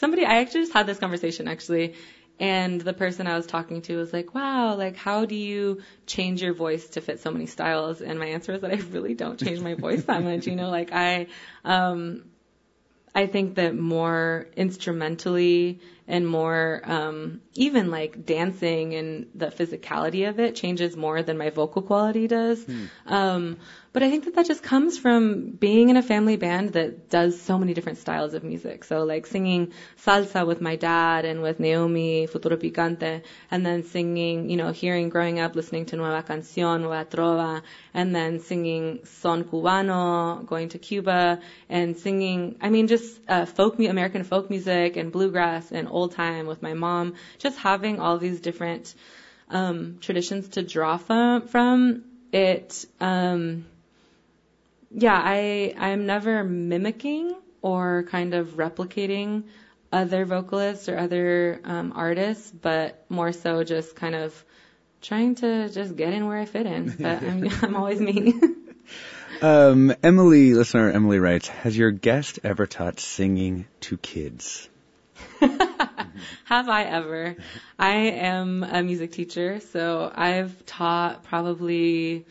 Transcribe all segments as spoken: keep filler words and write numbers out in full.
somebody, I actually just had this conversation actually, and the person I was talking to was like, wow, like, how do you change your voice to fit so many styles? And my answer was that I really don't change my voice that much, you know, like I, um, I think that more instrumentally and more, um, even like dancing and the physicality of it changes more than my vocal quality does. Hmm. Um, but I think that that just comes from being in a family band that does so many different styles of music. So like singing salsa with my dad and with Naomi, Futuro Picante, and then singing, you know, hearing growing up, listening to Nueva Canción, Nueva Trova, and then singing son cubano, going to Cuba, and singing, I mean, just uh, folk, American folk music and bluegrass and old time with my mom, just having all these different um, traditions to draw from, from it. Um, yeah, I, I'm never mimicking or kind of replicating other vocalists or other um, artists, but more so just kind of trying to just get in where I fit in. But I'm, I'm always me. um, Emily, listener Emily writes, has your guest ever taught singing to kids? Have I ever? I am a music teacher, so I've taught probably,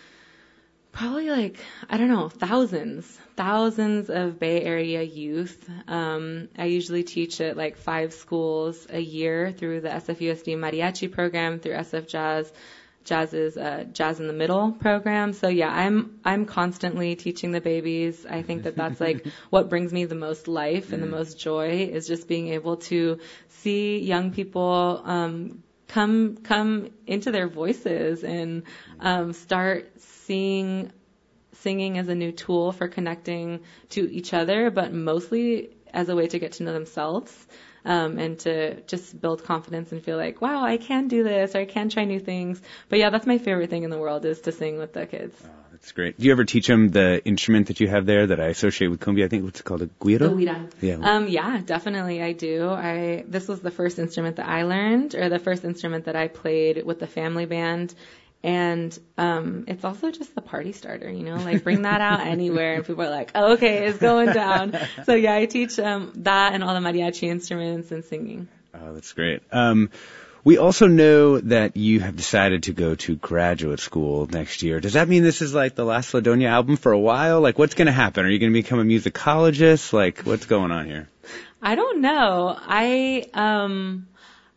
probably like, I don't know, thousands, thousands of Bay Area youth. Um, I usually teach at like five schools a year through the S F U S D Mariachi program, through S F Jazz, Jazz's uh, Jazz in the Middle program. So yeah, I'm I'm constantly teaching the babies. I think that that's like what brings me the most life and the most joy, is just being able to see young people um, come come into their voices and um, start seeing singing as a new tool for connecting to each other, but mostly as a way to get to know themselves. Um, and to just build confidence and feel like, wow, I can do this, or I can try new things. But yeah, that's my favorite thing in the world, is to sing with the kids. Oh, that's great. Do you ever teach them the instrument that you have there that I associate with cumbia? I think what's it called, a guiro? Guira. Yeah. Um, yeah, definitely I do. I, this was the first instrument that I learned, or the first instrument that I played with the family band. And um, it's also just the party starter, you know, like bring that out anywhere and people are like, oh, okay, it's going down. So yeah, I teach um, that and all the mariachi instruments and singing. Oh, that's great. Um, we also know that you have decided to go to graduate school next year. Does that mean this is like the last Ladonia album for a while? Like, what's going to happen? Are you going to become a musicologist? Like, what's going on here? I don't know. I, um,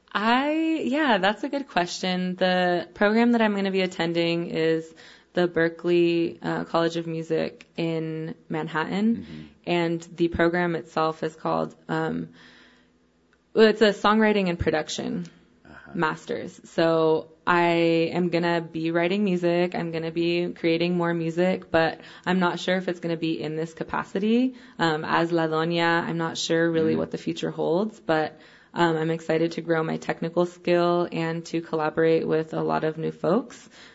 I, yeah, that's a good question. The program that I'm going to be attending is the Berklee uh, College of Music in Manhattan, mm-hmm. and the program itself is called, um, well, it's a songwriting and production uh-huh. master's. So I am going to be writing music. I'm going to be creating more music, but I'm not sure if it's going to be in this capacity. Um, as La Doña, I'm not sure really mm-hmm. what the future holds, but Um, I'm excited to grow my technical skill and to collaborate with a lot of new folks.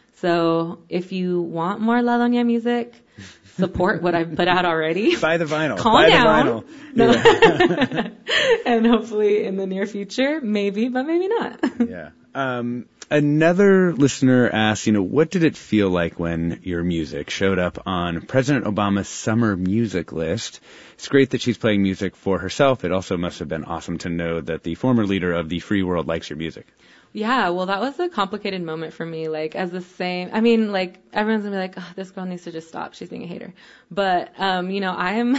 So if you want more La Doña music, support what I've put out already. Buy the vinyl. Calm Buy down. the vinyl. No. Yeah. And hopefully in the near future, maybe, but maybe not. Yeah. Um, another listener asked, you know, what did it feel like when your music showed up on President Obama's summer music list? It's great that she's playing music for herself. It also must have been awesome to know that the former leader of the free world likes your music. Yeah, well, that was a complicated moment for me. Like, as the same, I mean, like, everyone's gonna be like, oh, this girl needs to just stop. She's being a hater. But, um, you know, I am,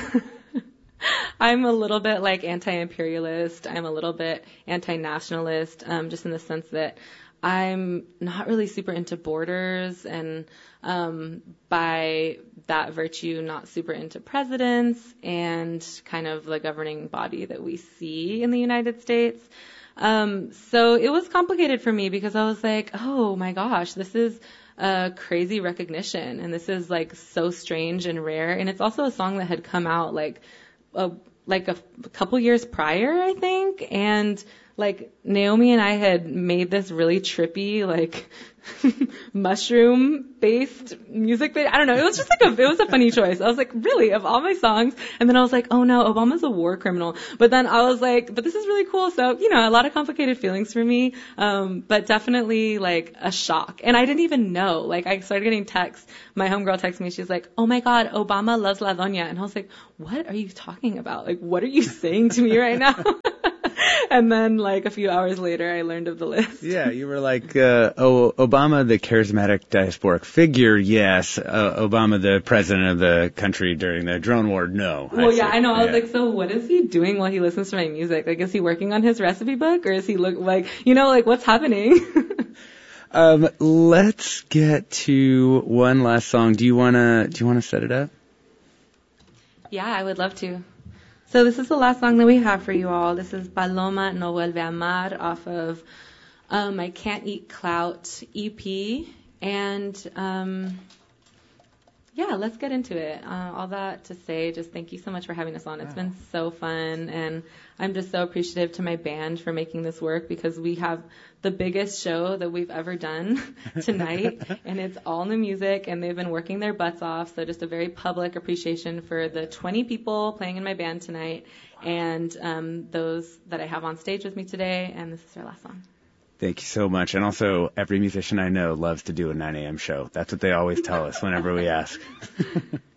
I'm a little bit like anti-imperialist. I'm a little bit anti-nationalist, um, just in the sense that I'm not really super into borders, and um, by that virtue, not super into presidents and kind of the governing body that we see in the United States. Um, so it was complicated for me because I was like, oh my gosh, this is a crazy recognition, and this is like so strange and rare. And it's also a song that had come out like a, like a, a couple years prior, I think, and like Naomi and I had made this really trippy, like mushroom based music. Ba- I don't know. It was just like a, it was a funny choice. I was like, really, of all my songs? And then I was like, oh no, Obama's a war criminal. But then I was like, but this is really cool. So, you know, a lot of complicated feelings for me. Um, but definitely like a shock. And I didn't even know, like I started getting texts. My homegirl texted me. She's like, oh my God, Obama loves La Doña. And I was like, what are you talking about? Like, what are you saying to me right now? And then, like, a few hours later, I learned of the list. Yeah, you were like, uh, oh, Obama, the charismatic diasporic figure, yes. Uh, Obama, the president of the country during the drone war, no. Well, I yeah, see. I know. I was Yeah. like, so what is he doing while he listens to my music? Like, is he working on his recipe book, or is he look like, you know, like, what's happening? Um, let's get to one last song. Do you wanna, do you wanna set it up? Yeah, I would love to. So this is the last song that we have for you all. This is Paloma No Vuelve a Amar off of um, my Can't Eat Clout E P. And um, yeah, let's get into it. Uh, all that to say, just thank you so much for having us on. It's been so fun, and I'm just so appreciative to my band for making this work, because we have the biggest show that we've ever done tonight, and it's all new music, and they've been working their butts off. So just a very public appreciation for the twenty people playing in my band tonight, and um, those that I have on stage with me today, and this is their last song. Thank you so much. And also, every musician I know loves to do a nine a.m. show. That's what they always tell us whenever we ask.